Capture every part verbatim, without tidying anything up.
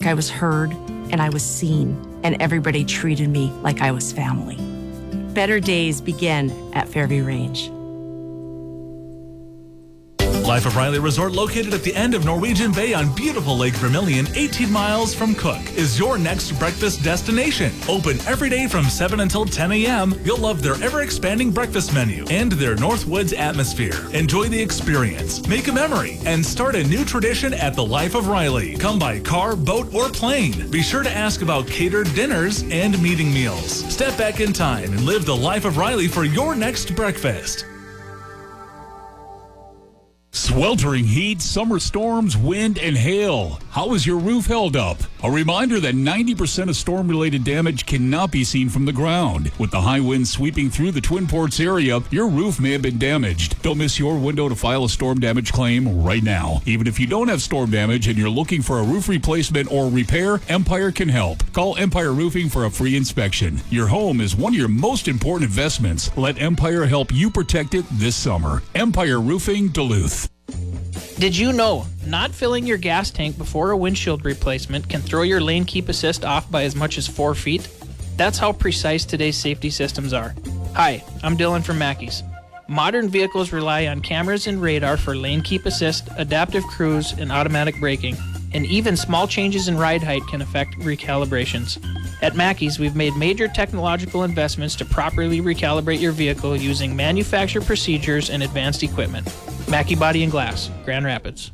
I was heard and I was seen, and everybody treated me like I was family. Better days begin at Fairview Range. Life of Riley Resort, located at the end of Norwegian Bay on beautiful Lake Vermilion, eighteen miles from Cook, is your next breakfast destination. Open every day from seven until ten a.m. You'll love their ever-expanding breakfast menu and their Northwoods atmosphere. Enjoy the experience, make a memory, and start a new tradition at the Life of Riley. Come by car, boat, or plane. Be sure to ask about catered dinners and meeting meals. Step back in time and live the Life of Riley for your next breakfast. Sweltering heat, summer storms, wind, and hail. How is your roof held up? A reminder that ninety percent of storm-related damage cannot be seen from the ground. With the high winds sweeping through the Twin Ports area, your roof may have been damaged. Don't miss your window to file a storm damage claim right now. Even if you don't have storm damage and you're looking for a roof replacement or repair, Empire can help. Call Empire Roofing for a free inspection. Your home is one of your most important investments. Let Empire help you protect it this summer. Empire Roofing, Duluth. Did you know not filling your gas tank before a windshield replacement can throw your lane keep assist off by as much as four feet? That's how precise today's safety systems are. Hi, I'm Dylan from Mackey's. Modern vehicles rely on cameras and radar for lane keep assist, adaptive cruise, and automatic braking. And even small changes in ride height can affect recalibrations. At Mackey's, we've made major technological investments to properly recalibrate your vehicle using manufacturer procedures and advanced equipment. Mackey Body and Glass, Grand Rapids.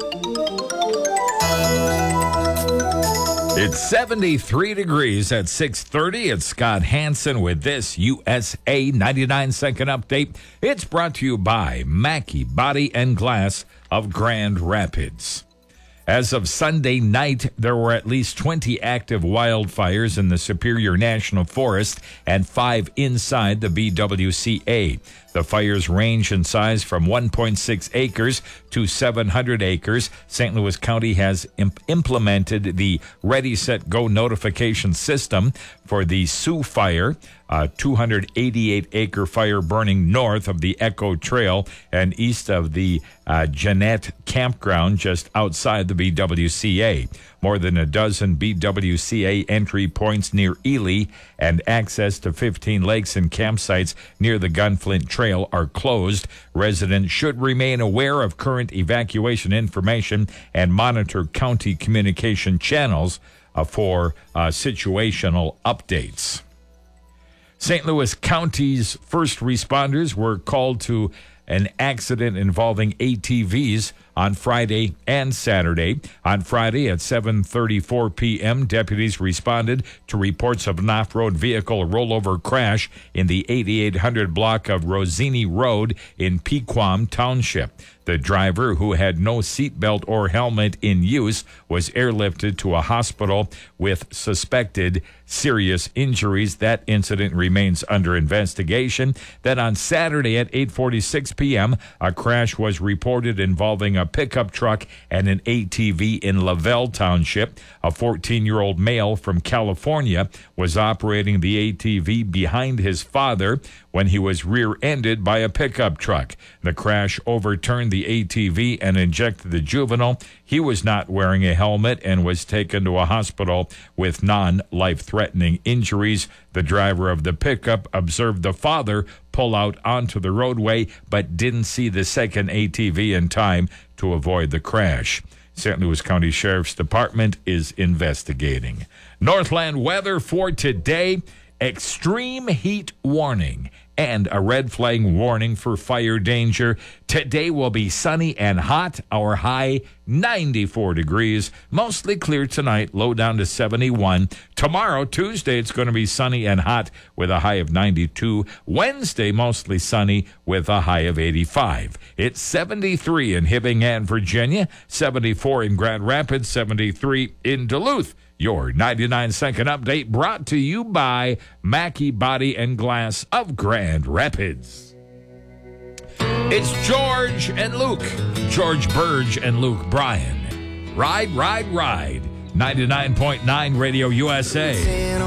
It's seventy-three degrees at six thirty. It's Scott Hansen with this U S A ninety-nine second update. It's brought to you by Mackey Body and Glass of Grand Rapids. As of Sunday night, there were at least twenty active wildfires in the Superior National Forest and five inside the B W C A. The fires range in size from one point six acres to seven hundred acres. Saint Louis County has imp- implemented the Ready, Set, Go notification system for the Sioux Fire, a two hundred eighty-eight acre fire burning north of the Echo Trail and east of the uh, Jeannette Campground just outside the B W C A. More than a dozen B W C A entry points near Ely and access to fifteen lakes and campsites near the Gunflint Trail are closed. Residents should remain aware of current evacuation information and monitor county communication channels uh, for uh, situational updates. Saint Louis County's first responders were called to an accident involving A T Vs on Friday and Saturday. On Friday at seven thirty-four p.m., deputies responded to reports of an off-road vehicle rollover crash in the eighty-eight hundred block of Rosini Road in Pequam Township. The driver, who had no seatbelt or helmet in use, was airlifted to a hospital with suspected serious injuries. That incident remains under investigation. Then on Saturday at eight forty-six p.m., a crash was reported involving a pickup truck and an A T V in Lavelle Township. A fourteen-year-old male from California was operating the A T V behind his father when he was rear-ended by a pickup truck. The crash overturned the A T V and ejected the juvenile. He was not wearing a helmet and was taken to a hospital with non-life-threatening injuries. The driver of the pickup observed the father pull out onto the roadway but didn't see the second A T V in time to avoid the crash. Saint Louis County Sheriff's Department is investigating. Northland weather for today: extreme heat warning and a red flag warning for fire danger. Today will be sunny and hot. Our high ninety-four degrees. Mostly clear tonight, low down to seventy-one. Tomorrow, Tuesday, it's going to be sunny and hot with a high of ninety-two. Wednesday, mostly sunny with a high of eighty-five. It's seventy-three in Hibbing and Virginia, seventy-four in Grand Rapids, seventy-three in Duluth. Your ninety-nine second update brought to you by Mackey Body and Glass of Grand Rapids. It's George and Luke. George Burge and Luke Bryan. Ride, ride, ride. ninety-nine point nine Radio U S A.